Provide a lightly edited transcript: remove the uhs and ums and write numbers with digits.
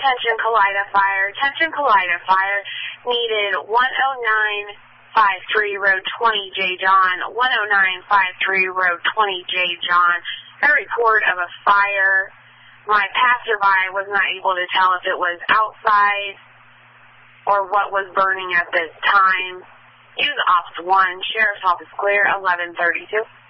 attention Kalida Fire. Attention Kalida Fire. Needed 10953 Road 20 J. John. 10953 Road 20 J. John. A report of a fire. My passerby was not able to tell if it was outside or what was burning at this time. Use Ops 1. Sheriff's Office clear, 1132.